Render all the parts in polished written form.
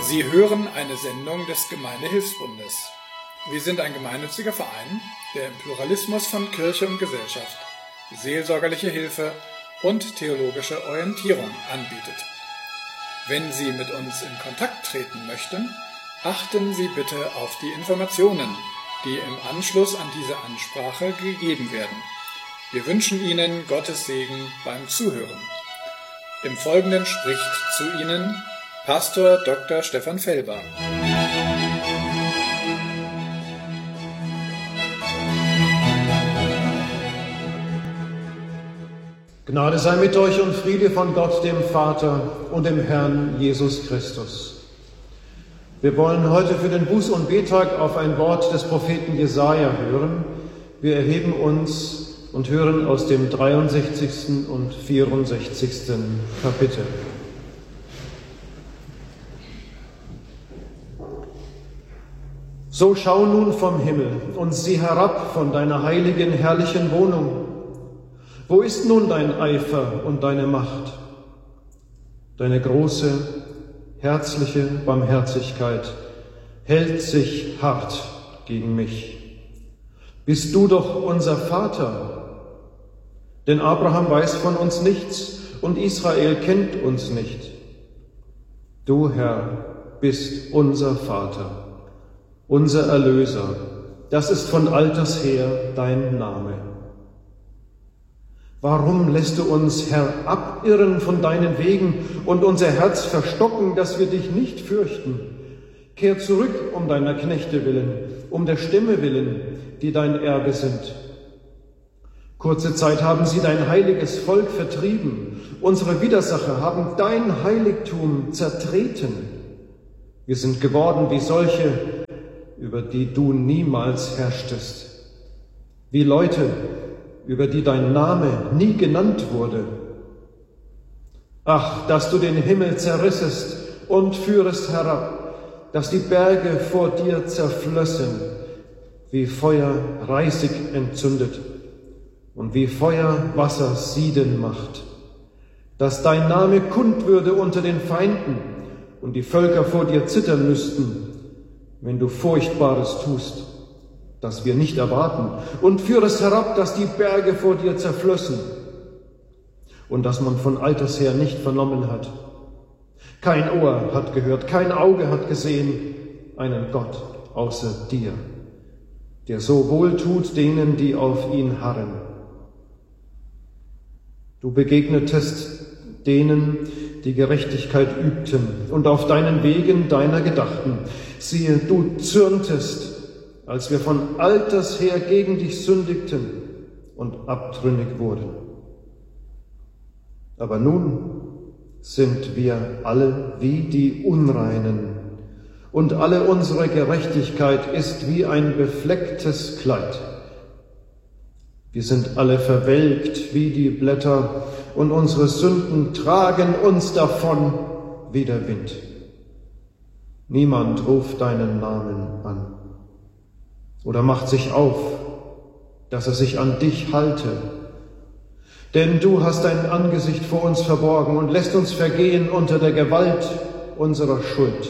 Sie hören eine Sendung des Gemeindehilfsbundes. Wir sind ein gemeinnütziger Verein, der im Pluralismus von Kirche und Gesellschaft seelsorgerliche Hilfe und theologische Orientierung anbietet. Wenn Sie mit uns in Kontakt treten möchten, achten Sie bitte auf die Informationen, die im Anschluss an diese Ansprache gegeben werden. Wir wünschen Ihnen Gottes Segen beim Zuhören. Im Folgenden spricht zu Ihnen Pastor Dr. Stefan Felber. Gnade sei mit euch und Friede von Gott, dem Vater und dem Herrn Jesus Christus. Wir wollen heute für den Buß- und Bettag auf ein Wort des Propheten Jesaja hören. Wir erheben uns und hören aus dem 63. und 64. Kapitel. So schau nun vom Himmel und sieh herab von deiner heiligen, herrlichen Wohnung. Wo ist nun dein Eifer und deine Macht, deine große, herzliche Barmherzigkeit hält sich hart gegen mich? Bist du doch unser Vater? Denn Abraham weiß von uns nichts und Israel kennt uns nicht. Du, Herr, bist unser Vater, unser Erlöser. Das ist von alters her dein Name. Warum lässt du uns, Herr, abirren von deinen Wegen und unser Herz verstocken, dass wir dich nicht fürchten? Kehr zurück um deiner Knechte willen, um der Stämme willen, die dein Erbe sind. Kurze Zeit haben sie dein heiliges Volk vertrieben. Unsere Widersacher haben dein Heiligtum zertreten. Wir sind geworden wie solche, über die du niemals herrschtest, wie Leute, über die dein Name nie genannt wurde. Ach, dass du den Himmel zerrissest und führest herab, dass die Berge vor dir zerflössen, wie Feuer Reisig entzündet und wie Feuer Wasser sieden macht, dass dein Name kund würde unter den Feinden und die Völker vor dir zittern müssten, wenn du Furchtbares tust, das wir nicht erwarten, und führe es herab, dass die Berge vor dir zerflössen und dass man von alters her nicht vernommen hat. Kein Ohr hat gehört, kein Auge hat gesehen einen Gott außer dir, der so wohl tut denen, die auf ihn harren. Du begegnetest denen, die Gerechtigkeit übten und auf deinen Wegen deiner gedachten. Siehe, du zürntest, als wir von alters her gegen dich sündigten und abtrünnig wurden. Aber nun sind wir alle wie die Unreinen, und alle unsere Gerechtigkeit ist wie ein beflecktes Kleid. Wir sind alle verwelkt wie die Blätter, und unsere Sünden tragen uns davon wie der Wind. Niemand ruft deinen Namen an oder macht sich auf, dass er sich an dich halte. Denn du hast dein Angesicht vor uns verborgen und lässt uns vergehen unter der Gewalt unserer Schuld.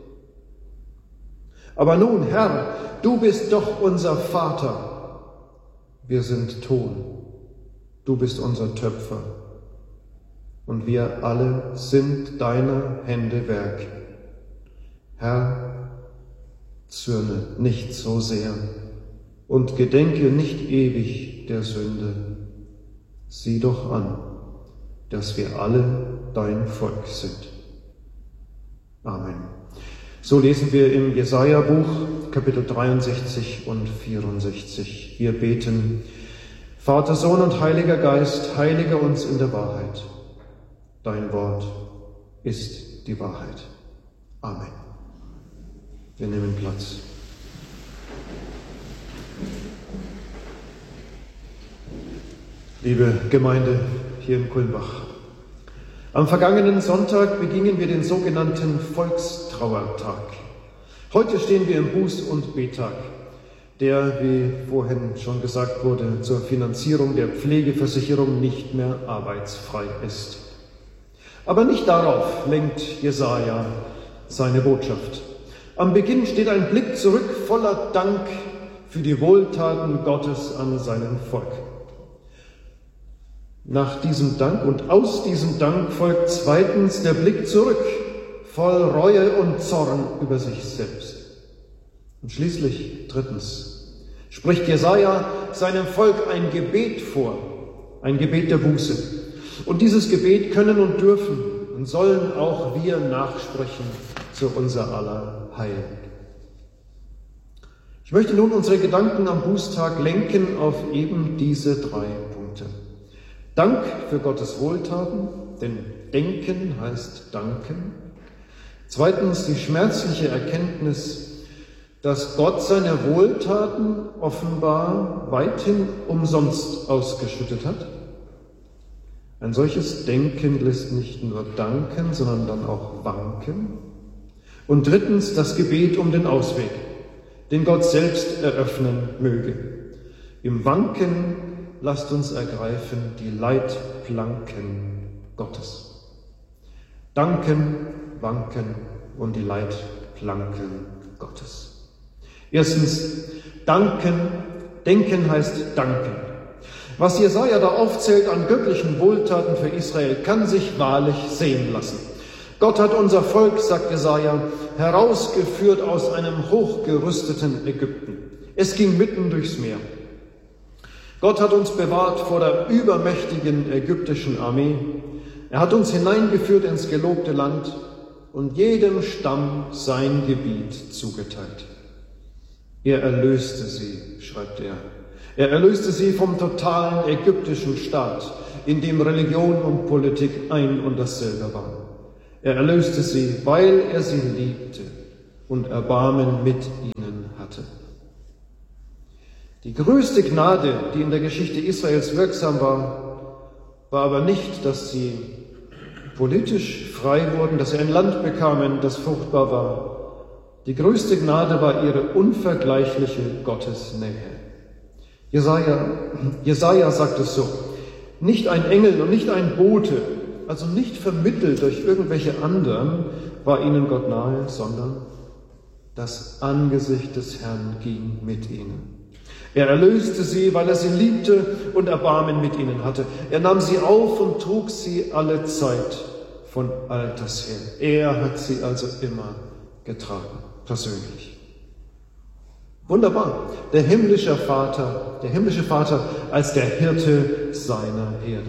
Aber nun, Herr, du bist doch unser Vater. Wir sind Ton, du bist unser Töpfer, und wir alle sind deiner Hände Werk. Herr, zürne nicht so sehr und gedenke nicht ewig der Sünde. Sieh doch an, dass wir alle dein Volk sind. Amen. So lesen wir im Jesaja-Buch, Kapitel 63 und 64. Wir beten: Vater, Sohn und Heiliger Geist, heilige uns in der Wahrheit. Dein Wort ist die Wahrheit. Amen. Wir nehmen Platz. Liebe Gemeinde hier in Kulmbach, am vergangenen Sonntag begingen wir den sogenannten Volkstrauertag. Heute stehen wir im Buß- und Bettag, der, wie vorhin schon gesagt wurde, zur Finanzierung der Pflegeversicherung nicht mehr arbeitsfrei ist. Aber nicht darauf lenkt Jesaja seine Botschaft. Am Beginn steht ein Blick zurück voller Dank für die Wohltaten Gottes an seinem Volk. Nach diesem Dank und aus diesem Dank folgt zweitens der Blick zurück, voll Reue und Zorn über sich selbst. Und schließlich drittens spricht Jesaja seinem Volk ein Gebet vor, ein Gebet der Buße. Und dieses Gebet können und dürfen und sollen auch wir nachsprechen zu unser aller Heil. Ich möchte nun unsere Gedanken am Bußtag lenken auf eben diese 3 Punkte. Dank für Gottes Wohltaten, denn denken heißt danken. Zweitens die schmerzliche Erkenntnis, dass Gott seine Wohltaten offenbar weithin umsonst ausgeschüttet hat. Ein solches Denken lässt nicht nur danken, sondern dann auch wanken. Und drittens das Gebet um den Ausweg, den Gott selbst eröffnen möge. Im Wanken lasst uns ergreifen die Leitplanken Gottes. Danken, wanken und die Leitplanken Gottes. Erstens, danken. Denken heißt danken. Was Jesaja da aufzählt an göttlichen Wohltaten für Israel, kann sich wahrlich sehen lassen. Gott hat unser Volk, sagt Jesaja, herausgeführt aus einem hochgerüsteten Ägypten. Es ging mitten durchs Meer. Gott hat uns bewahrt vor der übermächtigen ägyptischen Armee. Er hat uns hineingeführt ins gelobte Land und jedem Stamm sein Gebiet zugeteilt. Er erlöste sie, schreibt er. Er erlöste sie vom totalen ägyptischen Staat, in dem Religion und Politik ein und dasselbe waren. Er erlöste sie, weil er sie liebte und Erbarmen mit ihnen hatte. Die größte Gnade, die in der Geschichte Israels wirksam war, war aber nicht, dass sie politisch frei wurden, dass sie ein Land bekamen, das fruchtbar war. Die größte Gnade war ihre unvergleichliche Gottesnähe. Jesaja sagt es so: Nicht ein Engel und nicht ein Bote, also nicht vermittelt durch irgendwelche anderen, war ihnen Gott nahe, sondern das Angesicht des Herrn ging mit ihnen. Er erlöste sie, weil er sie liebte und Erbarmen mit ihnen hatte. Er nahm sie auf und trug sie alle Zeit von alters her. Er hat sie also immer getragen, persönlich. Wunderbar, der himmlische Vater als der Hirte seiner Herde.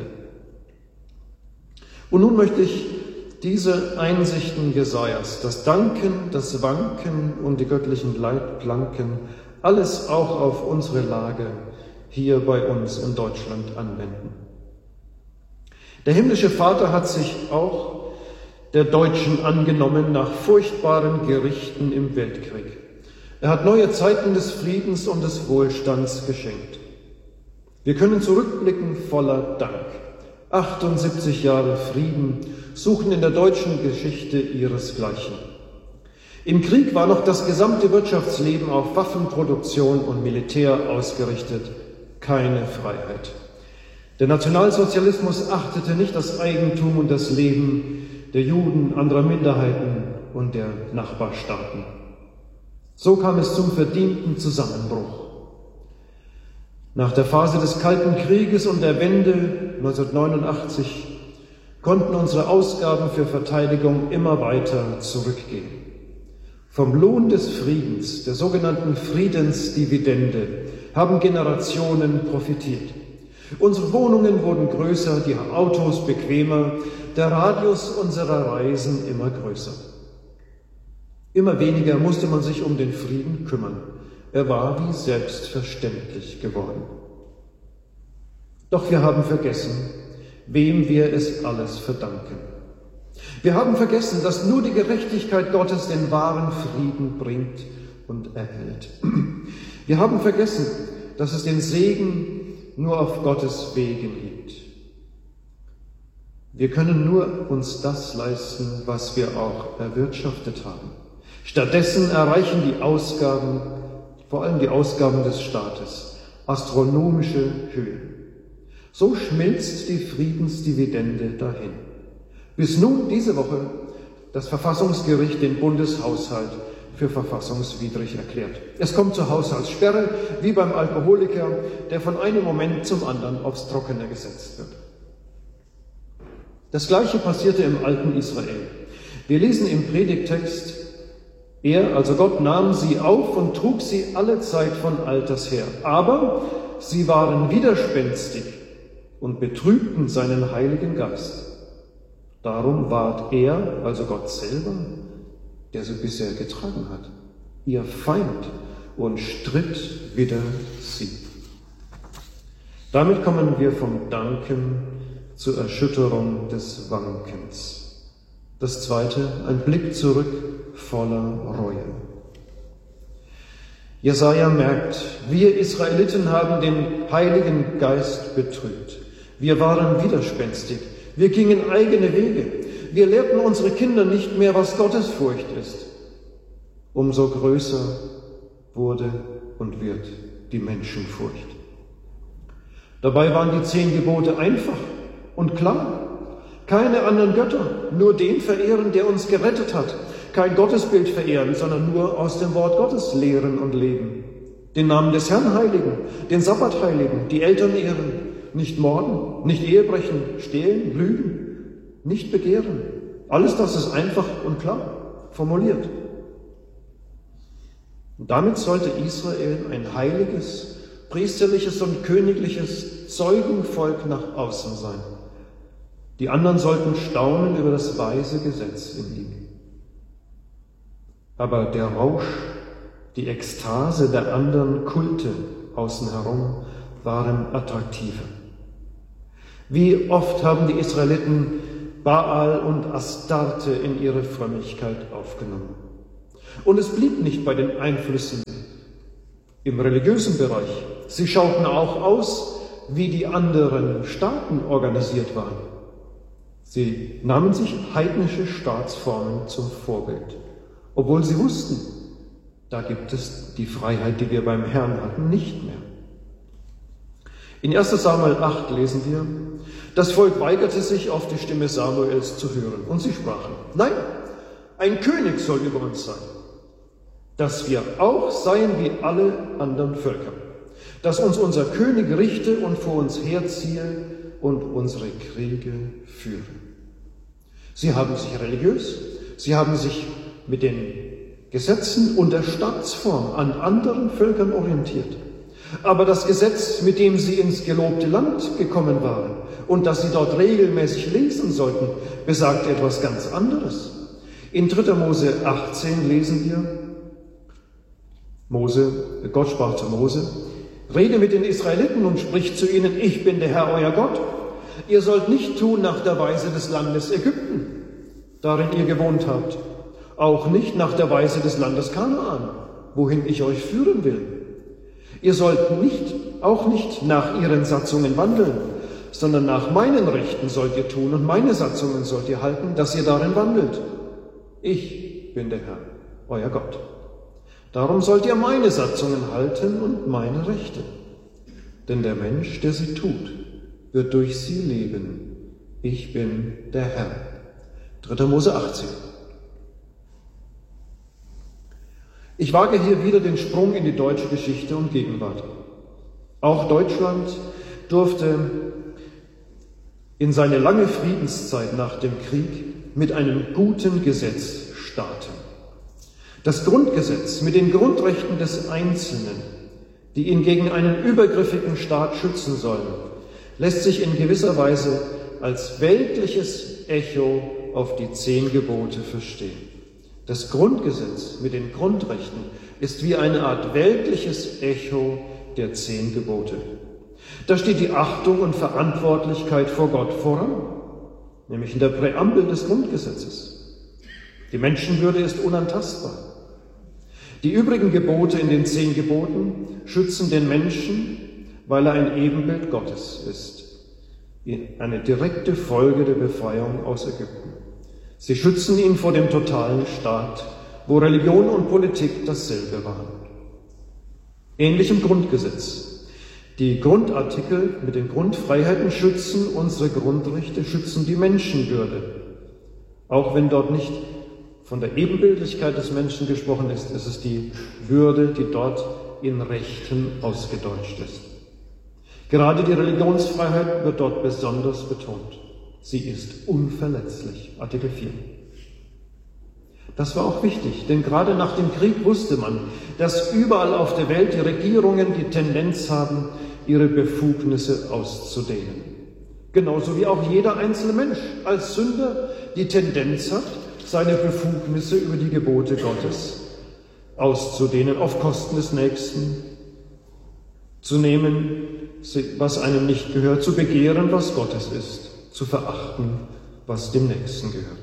Und nun möchte ich diese Einsichten Jesajas, das Danken, das Wanken und die göttlichen Leitplanken, alles auch auf unsere Lage hier bei uns in Deutschland anwenden. Der himmlische Vater hat sich auch der Deutschen angenommen nach furchtbaren Gerichten im Weltkrieg. Er hat neue Zeiten des Friedens und des Wohlstands geschenkt. Wir können zurückblicken voller Dank. 78 Jahre Frieden suchen in der deutschen Geschichte ihresgleichen. Im Krieg war noch das gesamte Wirtschaftsleben auf Waffenproduktion und Militär ausgerichtet. Keine Freiheit. Der Nationalsozialismus achtete nicht das Eigentum und das Leben der Juden, anderer Minderheiten und der Nachbarstaaten. So kam es zum verdienten Zusammenbruch. Nach der Phase des Kalten Krieges und der Wende 1989 konnten unsere Ausgaben für Verteidigung immer weiter zurückgehen. Vom Lohn des Friedens, der sogenannten Friedensdividende, haben Generationen profitiert. Unsere Wohnungen wurden größer, die Autos bequemer, der Radius unserer Reisen immer größer. Immer weniger musste man sich um den Frieden kümmern. Er war wie selbstverständlich geworden. Doch wir haben vergessen, wem wir es alles verdanken. Wir haben vergessen, dass nur die Gerechtigkeit Gottes den wahren Frieden bringt und erhält. Wir haben vergessen, dass es den Segen nur auf Gottes Wegen gibt. Wir können nur uns das leisten, was wir auch erwirtschaftet haben. Stattdessen erreichen die Ausgaben, vor allem die Ausgaben des Staates, astronomische Höhen. So schmilzt die Friedensdividende dahin. Bis nun diese Woche das Verfassungsgericht den Bundeshaushalt für verfassungswidrig erklärt. Es kommt zur Haushaltssperre, wie beim Alkoholiker, der von einem Moment zum anderen aufs Trockene gesetzt wird. Das Gleiche passierte im alten Israel. Wir lesen im Predigttext, er, also Gott, nahm sie auf und trug sie alle Zeit von alters her. Aber sie waren widerspenstig und betrübten seinen Heiligen Geist. Darum ward er, also Gott selber, der sie bisher getragen hat, ihr Feind und stritt wider sie. Damit kommen wir vom Danken zur Erschütterung des Wankens. Das zweite, ein Blick zurück voller Reue. Jesaja merkt, wir Israeliten haben den Heiligen Geist betrübt. Wir waren widerspenstig. Wir gingen eigene Wege. Wir lehrten unsere Kinder nicht mehr, was Gottesfurcht ist. Umso größer wurde und wird die Menschenfurcht. Dabei waren die 10 Gebote einfach und klar. Keine anderen Götter, nur den verehren, der uns gerettet hat. Kein Gottesbild verehren, sondern nur aus dem Wort Gottes lehren und leben. Den Namen des Herrn heiligen, den Sabbat heiligen, die Eltern ehren, nicht morden, nicht Ehebrechen, stehlen, lügen, nicht begehren. Alles das ist einfach und klar formuliert. Und damit sollte Israel ein heiliges, priesterliches und königliches Zeugenvolk nach außen sein. Die anderen sollten staunen über das weise Gesetz in ihm. Aber der Rausch, die Ekstase der anderen Kulte außen herum waren attraktiver. Wie oft haben die Israeliten Baal und Astarte in ihre Frömmigkeit aufgenommen. Und es blieb nicht bei den Einflüssen im religiösen Bereich. Sie schauten auch aus, wie die anderen Staaten organisiert waren. Sie nahmen sich heidnische Staatsformen zum Vorbild, obwohl sie wussten, da gibt es die Freiheit, die wir beim Herrn hatten, nicht mehr. In 1. Samuel 8 lesen wir, das Volk weigerte sich, auf die Stimme Samuels zu hören. Und sie sprachen, nein, ein König soll über uns sein, dass wir auch seien wie alle anderen Völker, dass uns unser König richte und vor uns herziehe und unsere Kriege führe. Sie haben sich religiös, sie haben sich mit den Gesetzen und der Staatsform an anderen Völkern orientiert. Aber das Gesetz, mit dem sie ins gelobte Land gekommen waren und das sie dort regelmäßig lesen sollten, besagt etwas ganz anderes. In 3. Mose 18 lesen wir, Gott sprach zu Mose, rede mit den Israeliten und spricht zu ihnen, ich bin der Herr, euer Gott. Ihr sollt nicht tun nach der Weise des Landes Ägypten, darin ihr gewohnt habt, auch nicht nach der Weise des Landes Kanaan, wohin ich euch führen will. Ihr sollt auch nicht nach ihren Satzungen wandeln, sondern nach meinen Rechten sollt ihr tun und meine Satzungen sollt ihr halten, dass ihr darin wandelt. Ich bin der Herr, euer Gott. Darum sollt ihr meine Satzungen halten und meine Rechte. Denn der Mensch, der sie tut, wird durch sie leben. Ich bin der Herr. 3. Mose 18. Ich wage hier wieder den Sprung in die deutsche Geschichte und Gegenwart. Auch Deutschland durfte in seine lange Friedenszeit nach dem Krieg mit einem guten Gesetz starten. Das Grundgesetz mit den Grundrechten des Einzelnen, die ihn gegen einen übergriffigen Staat schützen sollen, lässt sich in gewisser Weise als weltliches Echo auf die 10 Gebote verstehen. Das Grundgesetz mit den Grundrechten ist wie eine Art weltliches Echo der 10 Gebote. Da steht die Achtung und Verantwortlichkeit vor Gott voran, nämlich in der Präambel des Grundgesetzes. Die Menschenwürde ist unantastbar. Die übrigen Gebote in den 10 Geboten schützen den Menschen, weil er ein Ebenbild Gottes ist. Eine direkte Folge der Befreiung aus Ägypten. Sie schützen ihn vor dem totalen Staat, wo Religion und Politik dasselbe waren. Ähnlich im Grundgesetz. Die Grundartikel mit den Grundfreiheiten schützen unsere Grundrechte, schützen die Menschenwürde. Auch wenn dort nicht von der Ebenbildlichkeit des Menschen gesprochen ist, ist es die Würde, die dort in Rechten ausgedeutscht ist. Gerade die Religionsfreiheit wird dort besonders betont. Sie ist unverletzlich. Artikel 4. Das war auch wichtig, denn gerade nach dem Krieg wusste man, dass überall auf der Welt die Regierungen die Tendenz haben, ihre Befugnisse auszudehnen. Genauso wie auch jeder einzelne Mensch als Sünder die Tendenz hat, seine Befugnisse über die Gebote Gottes auszudehnen, auf Kosten des Nächsten, zu nehmen, was einem nicht gehört, zu begehren, was Gottes ist, zu verachten, was dem Nächsten gehört.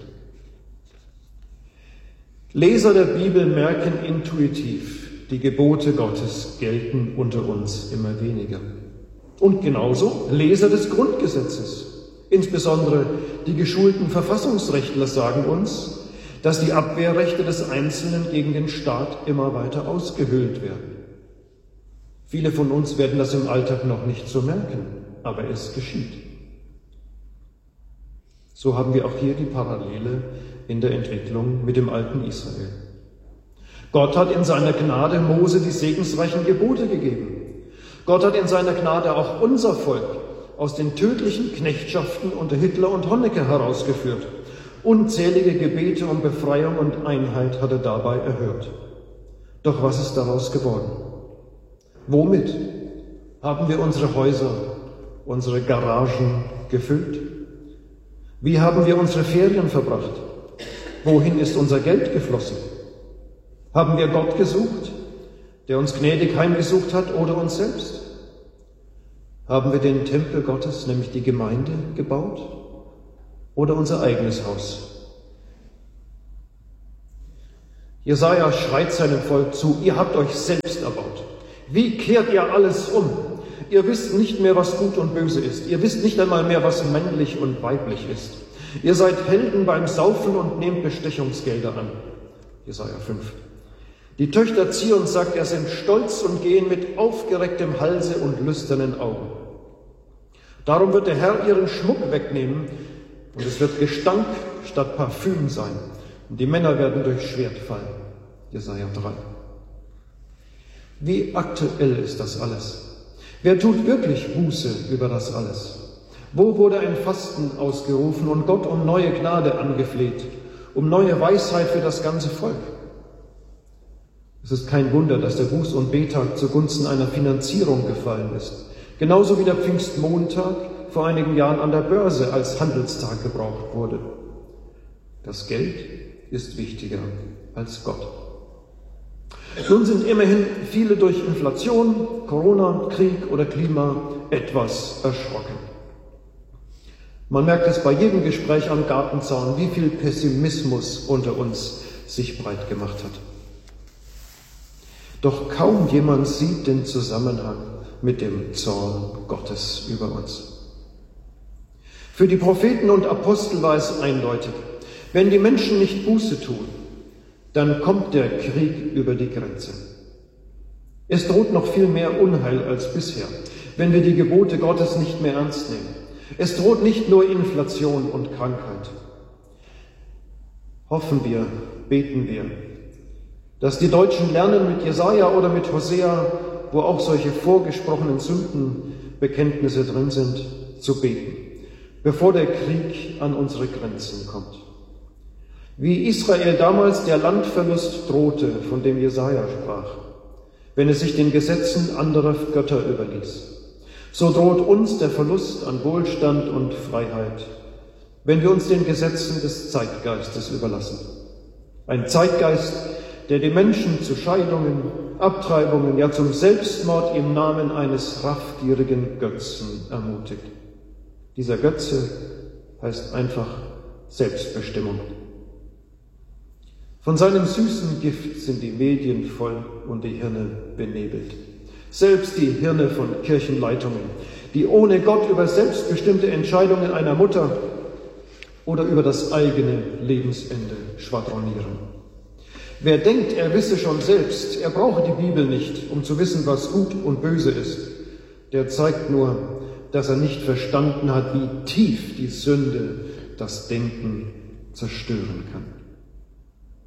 Leser der Bibel merken intuitiv, die Gebote Gottes gelten unter uns immer weniger. Und genauso Leser des Grundgesetzes. Insbesondere die geschulten Verfassungsrechtler sagen uns, dass die Abwehrrechte des Einzelnen gegen den Staat immer weiter ausgehöhlt werden. Viele von uns werden das im Alltag noch nicht so merken, aber es geschieht. So haben wir auch hier die Parallele in der Entwicklung mit dem alten Israel. Gott hat in seiner Gnade Mose die segensreichen Gebote gegeben. Gott hat in seiner Gnade auch unser Volk aus den tödlichen Knechtschaften unter Hitler und Honecker herausgeführt. Unzählige Gebete um Befreiung und Einheit hat er dabei erhört. Doch was ist daraus geworden? Womit haben wir unsere Häuser, unsere Garagen gefüllt? Wie haben wir unsere Ferien verbracht? Wohin ist unser Geld geflossen? Haben wir Gott gesucht, der uns gnädig heimgesucht hat, oder uns selbst? Haben wir den Tempel Gottes, nämlich die Gemeinde, gebaut oder unser eigenes Haus? Jesaja schreit seinem Volk zu: Ihr habt euch selbst erbaut. Wie kehrt ihr alles um? Ihr wisst nicht mehr, was gut und böse ist. Ihr wisst nicht einmal mehr, was männlich und weiblich ist. Ihr seid Helden beim Saufen und nehmt Bestechungsgelder an. Jesaja 5. Die Töchter Zions, sagt er, sind stolz und gehen mit aufgerecktem Halse und lüsternen Augen. Darum wird der Herr ihren Schmuck wegnehmen und es wird Gestank statt Parfüm sein. Und die Männer werden durchs Schwert fallen. Jesaja 3. Wie aktuell ist das alles? Wer tut wirklich Buße über das alles? Wo wurde ein Fasten ausgerufen und Gott um neue Gnade angefleht, um neue Weisheit für das ganze Volk? Es ist kein Wunder, dass der Buß- und Betag zugunsten einer Finanzierung gefallen ist. Genauso wie der Pfingstmontag vor einigen Jahren an der Börse als Handelstag gebraucht wurde. Das Geld ist wichtiger als Gott. Nun sind immerhin viele durch Inflation, Corona, Krieg oder Klima etwas erschrocken. Man merkt es bei jedem Gespräch am Gartenzaun, wie viel Pessimismus unter uns sich breit gemacht hat. Doch kaum jemand sieht den Zusammenhang mit dem Zorn Gottes über uns. Für die Propheten und Apostel war es eindeutig: Wenn die Menschen nicht Buße tun, dann kommt der Krieg über die Grenze. Es droht noch viel mehr Unheil als bisher, wenn wir die Gebote Gottes nicht mehr ernst nehmen. Es droht nicht nur Inflation und Krankheit. Hoffen wir, beten wir, dass die Deutschen lernen, mit Jesaja oder mit Hosea, wo auch solche vorgesprochenen Sündenbekenntnisse drin sind, zu beten, bevor der Krieg an unsere Grenzen kommt. Wie Israel damals der Landverlust drohte, von dem Jesaja sprach, wenn es sich den Gesetzen anderer Götter überließ. So droht uns der Verlust an Wohlstand und Freiheit, wenn wir uns den Gesetzen des Zeitgeistes überlassen. Ein Zeitgeist, der die Menschen zu Scheidungen, Abtreibungen, ja zum Selbstmord im Namen eines raffgierigen Götzen ermutigt. Dieser Götze heißt einfach Selbstbestimmung. Von seinem süßen Gift sind die Medien voll und die Hirne benebelt. Selbst die Hirne von Kirchenleitungen, die ohne Gott über selbstbestimmte Entscheidungen einer Mutter oder über das eigene Lebensende schwadronieren. Wer denkt, er wisse schon selbst, er brauche die Bibel nicht, um zu wissen, was gut und böse ist, der zeigt nur, dass er nicht verstanden hat, wie tief die Sünde das Denken zerstören kann.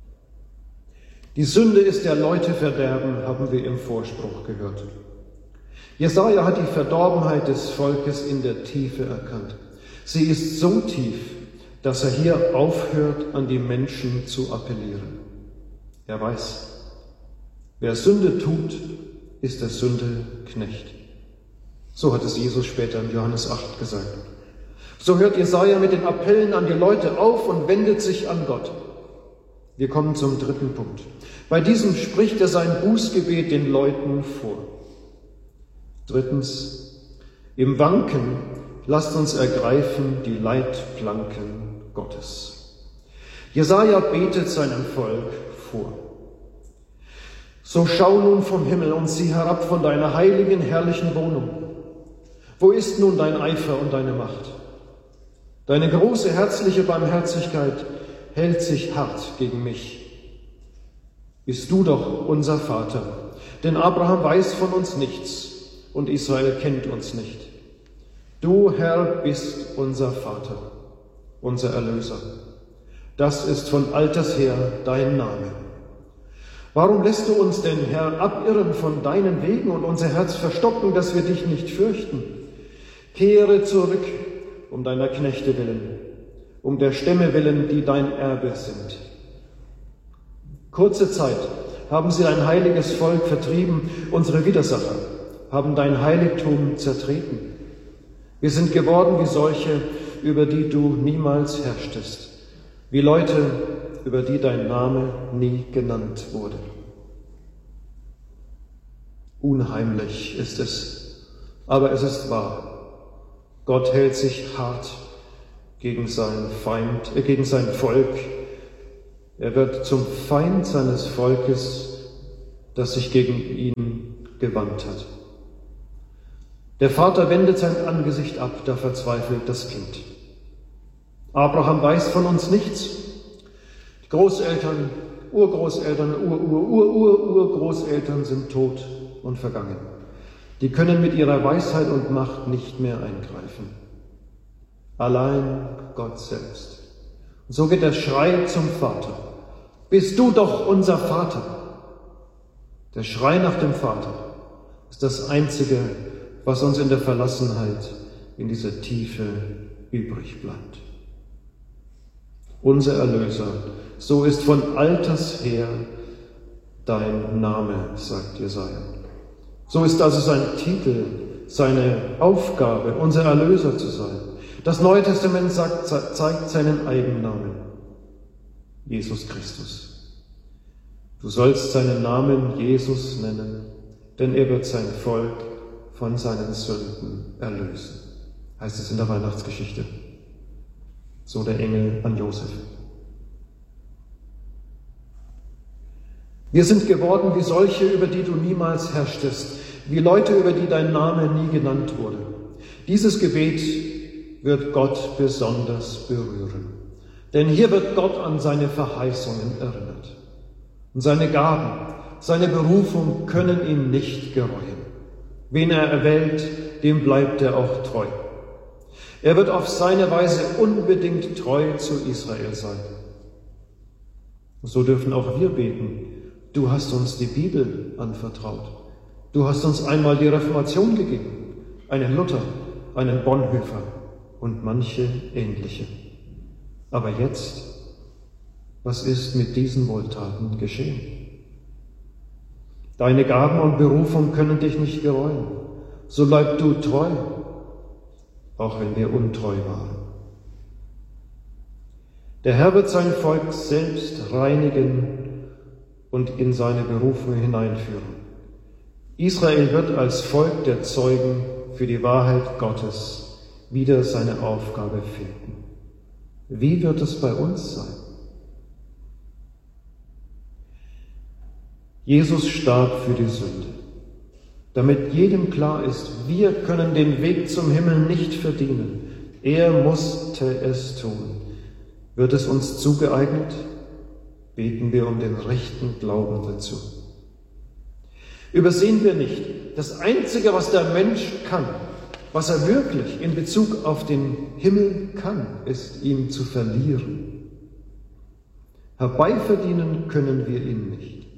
Die Sünde ist der Leute Verderben, haben wir im Vorspruch gehört. Jesaja hat die Verdorbenheit des Volkes in der Tiefe erkannt. Sie ist so tief, dass er hier aufhört, an die Menschen zu appellieren. Er weiß, wer Sünde tut, ist der Sünde Knecht. So hat es Jesus später in Johannes 8 gesagt. So hört Jesaja mit den Appellen an die Leute auf und wendet sich an Gott. Wir kommen zum dritten Punkt. Bei diesem spricht er sein Bußgebet den Leuten vor. Drittens, im Wanken lasst uns ergreifen die Leitplanken Gottes. Jesaja betet seinem Volk vor. So schau nun vom Himmel und sieh herab von deiner heiligen, herrlichen Wohnung. Wo ist nun dein Eifer und deine Macht? Deine große, herzliche Barmherzigkeit hält sich hart gegen mich. Bist du doch unser Vater, denn Abraham weiß von uns nichts und Israel kennt uns nicht. Du, Herr, bist unser Vater, unser Erlöser. Das ist von alters her dein Name. Warum lässt du uns denn, Herr, abirren von deinen Wegen und unser Herz verstocken, dass wir dich nicht fürchten? Kehre zurück, um deiner Knechte willen, um der Stämme willen, die dein Erbe sind. Kurze Zeit haben sie dein heiliges Volk vertrieben, unsere Widersacher haben dein Heiligtum zertreten. Wir sind geworden wie solche, über die du niemals herrschtest, wie Leute, über die dein Name nie genannt wurde. Unheimlich ist es, aber es ist wahr. Gott hält sich hart gegen seinen Feind, gegen sein Volk. Er wird zum Feind seines Volkes, das sich gegen ihn gewandt hat. Der Vater wendet sein Angesicht ab, da verzweifelt das Kind. Abraham weiß von uns nichts. Die Großeltern, Urgroßeltern, Urgroßeltern sind tot und vergangen. Die können mit ihrer Weisheit und Macht nicht mehr eingreifen. Allein Gott selbst. Und so geht der Schrei zum Vater. Bist du doch unser Vater? Der Schrei nach dem Vater ist das Einzige, was uns in der Verlassenheit, in dieser Tiefe übrig bleibt. Unser Erlöser, so ist von alters her dein Name, sagt Jesaja. So ist also sein Titel, seine Aufgabe, unser Erlöser zu sein. Das Neue Testament zeigt seinen Eigennamen, Jesus Christus. Du sollst seinen Namen Jesus nennen, denn er wird sein Volk von seinen Sünden erlösen, heißt es in der Weihnachtsgeschichte. So der Engel an Josef. Wir sind geworden wie solche, über die du niemals herrschtest, wie Leute, über die dein Name nie genannt wurde. Dieses Gebet wird Gott besonders berühren. Denn hier wird Gott an seine Verheißungen erinnert. Und seine Gaben, seine Berufung können ihn nicht gereuen. Wen er erwählt, dem bleibt er auch treu. Er wird auf seine Weise unbedingt treu zu Israel sein. So dürfen auch wir beten. Du hast uns die Bibel anvertraut. Du hast uns einmal die Reformation gegeben, einen Luther, einen Bonhoeffer und manche ähnliche. Aber jetzt, was ist mit diesen Wohltaten geschehen? Deine Gaben und Berufung können dich nicht gereuen. So bleib du treu, auch wenn wir untreu waren. Der Herr wird sein Volk selbst reinigen und in seine Berufung hineinführen. Israel wird als Volk der Zeugen für die Wahrheit Gottes wieder seine Aufgabe finden. Wie wird es bei uns sein? Jesus starb für die Sünde, damit jedem klar ist, wir können den Weg zum Himmel nicht verdienen. Er musste es tun. Wird es uns zugeeignet? Beten wir um den rechten Glauben dazu. Übersehen wir nicht, das Einzige, was der Mensch kann, was er wirklich in Bezug auf den Himmel kann, ist, ihn zu verlieren. Herbeiverdienen können wir ihn nicht.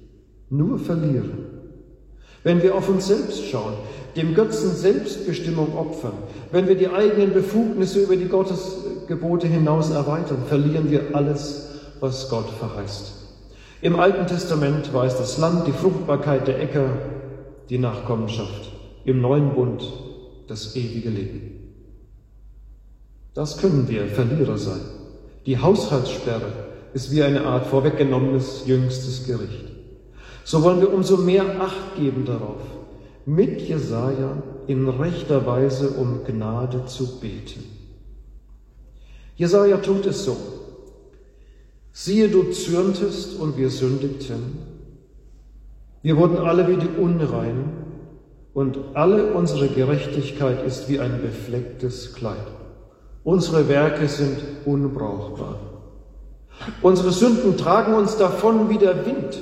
nur verlieren. Wenn wir auf uns selbst schauen, dem Götzen Selbstbestimmung opfern, wenn wir die eigenen Befugnisse über die Gottesgebote hinaus erweitern, verlieren wir alles, was Gott verheißt. Im Alten Testament war es das Land, die Fruchtbarkeit der Äcker, die Nachkommenschaft. Im Neuen Bund das ewige Leben. Das können wir Verlierer sein. Die Haushaltssperre ist wie eine Art vorweggenommenes jüngstes Gericht. So wollen wir umso mehr Acht geben darauf, mit Jesaja in rechter Weise um Gnade zu beten. Jesaja tut es so. Siehe, du zürntest und wir sündigten. Wir wurden alle wie die Unreinen und alle unsere Gerechtigkeit ist wie ein beflecktes Kleid. Unsere Werke sind unbrauchbar. Unsere Sünden tragen uns davon wie der Wind.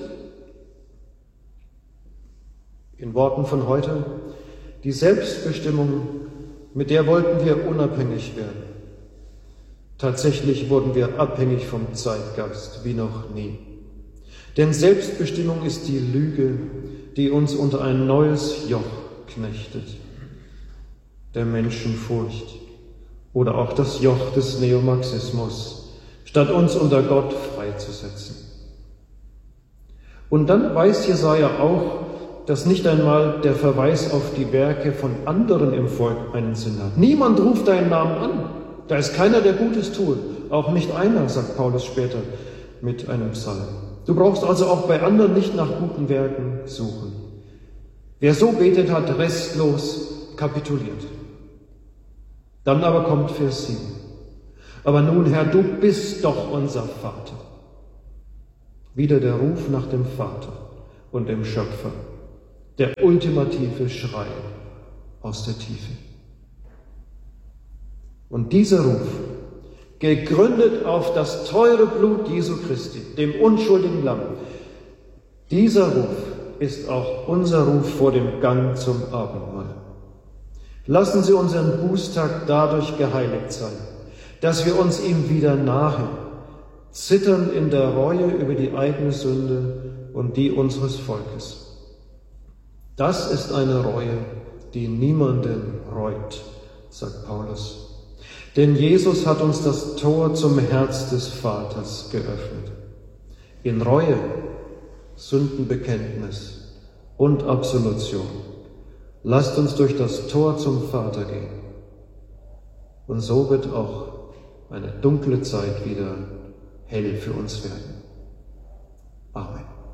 In Worten von heute, die Selbstbestimmung, mit der wollten wir unabhängig werden. Tatsächlich wurden wir abhängig vom Zeitgeist wie noch nie. Denn Selbstbestimmung ist die Lüge, die uns unter ein neues Joch knechtet. Der Menschenfurcht oder auch das Joch des Neomarxismus, statt uns unter Gott freizusetzen. Und dann weiß Jesaja auch, dass nicht einmal der Verweis auf die Werke von anderen im Volk einen Sinn hat. Niemand ruft deinen Namen an. Da ist keiner, der Gutes tut. Auch nicht einer, sagt Paulus später mit einem Psalm. Du brauchst also auch bei anderen nicht nach guten Werken suchen. Wer so betet, hat restlos kapituliert. Dann aber kommt Vers 7. Aber nun, Herr, du bist doch unser Vater. Wieder der Ruf nach dem Vater und dem Schöpfer. Der ultimative Schrei aus der Tiefe. Und dieser Ruf, gegründet auf das teure Blut Jesu Christi, dem unschuldigen Lamm, dieser Ruf ist auch unser Ruf vor dem Gang zum Abendmahl. Lassen Sie unseren Bußtag dadurch geheiligt sein, dass wir uns ihm wieder nahen, zitternd in der Reue über die eigene Sünde und die unseres Volkes. Das ist eine Reue, die niemanden reut, sagt Paulus. Denn Jesus hat uns das Tor zum Herz des Vaters geöffnet. In Reue, Sündenbekenntnis und Absolution. Lasst uns durch das Tor zum Vater gehen. Und so wird auch eine dunkle Zeit wieder hell für uns werden.